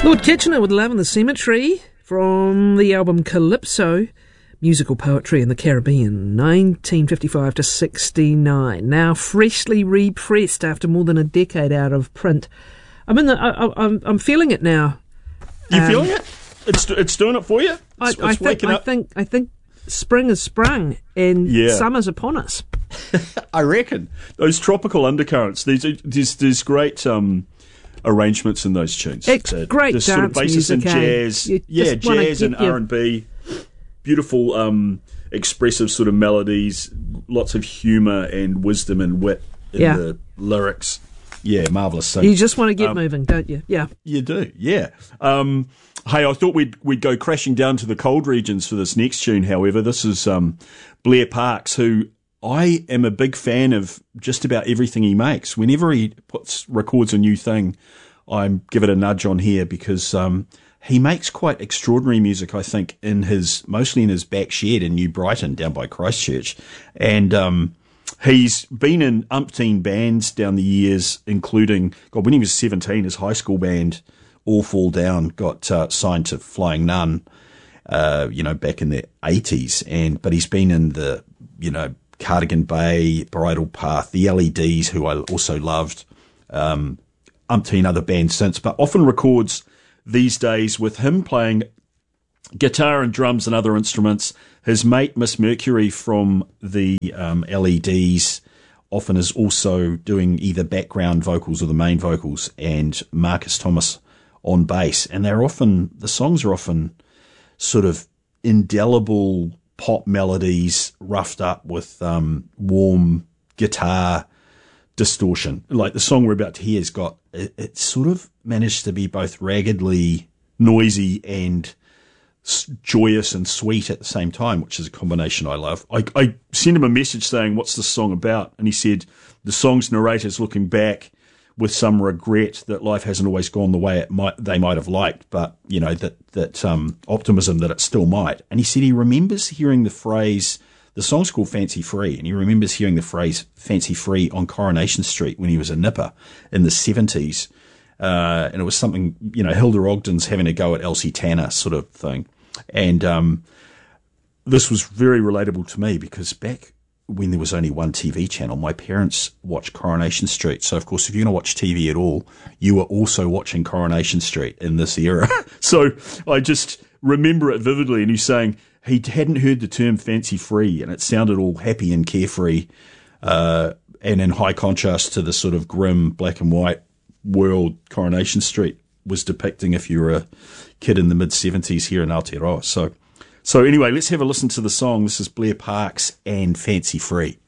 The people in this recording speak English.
Lord Kitchener with Love in the Cemetery from the album Calypso, Musical Poetry in the Caribbean, 1955 to 69. Now freshly repressed after more than a decade out of print. I'm feeling it now. You feeling it? It's doing it for you? It's waking up. I think spring has sprung and summer's upon us. I reckon. Those tropical undercurrents, there's great arrangements in those tunes. It's great dance sort of basis music, in jazz. Jazz and R&B. Beautiful, expressive sort of melodies. Lots of humour and wisdom and wit in the lyrics. Yeah, marvellous. So, you just want to get moving, don't you? Yeah. You do, yeah. Hey, I thought we'd go crashing down to the cold regions for this next tune, however. This is Blair Parks, who I am a big fan of just about everything he makes. Whenever he records a new thing, I give it a nudge on here because he makes quite extraordinary music, I think, mostly in his back shed in New Brighton down by Christchurch. And he's been in umpteen bands down the years, including, when he was 17, his high school band, All Fall Down, got signed to Flying Nun, back in the 80s. But he's been in the, Cardigan Bay, Bridle Path, the LEDs, who I also loved, umpteen other bands since, but often records these days with him playing guitar and drums and other instruments. His mate, Miss Mercury from the LEDs, often is also doing either background vocals or the main vocals, and Marcus Thomas on bass. And the songs are often sort of indelible pop melodies roughed up with warm guitar distortion. Like the song we're about to hear it sort of managed to be both raggedly noisy and joyous and sweet at the same time, which is a combination I love. I sent him a message saying, "What's the song about?" And he said, "The song's narrator's looking back with some regret that life hasn't always gone the way they might have liked, but that optimism that it still might." And he said he remembers hearing the phrase, the song's called Fancy Free, and he remembers hearing the phrase Fancy Free on Coronation Street when he was a nipper in the 70s. And it was something, Hilda Ogden's having a go at Elsie Tanner sort of thing. And this was very relatable to me because back when there was only one TV channel, my parents watched Coronation Street. So, of course, if you're going to watch TV at all, you were also watching Coronation Street in this era. So I just remember it vividly. And he's saying he hadn't heard the term fancy free, and it sounded all happy and carefree, and in high contrast to the sort of grim black and white world Coronation Street was depicting if you were a kid in the mid-70s here in Aotearoa. So anyway, let's have a listen to the song. This is Blair Parks and Fancy Free.